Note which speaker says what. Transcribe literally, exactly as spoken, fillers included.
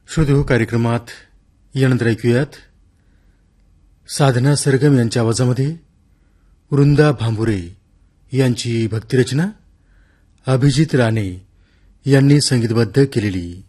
Speaker 1: श्रोते कार्यक्रमात यानंतर ऐकूयात साधना सरगम यांच्या आवाजामध्ये वृंदा भांबुरे यांची भक्तिरचना अभिजित राणे यांनी संगीतबद्ध केलेली.